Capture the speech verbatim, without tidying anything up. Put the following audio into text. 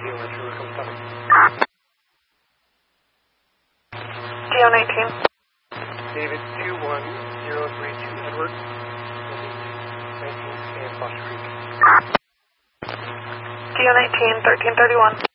Geo entry, we're coming. Geo nineteen. David two one zero three two Edward, nineteen and Foster Creek. Geo nineteen, thirteen thirty-one.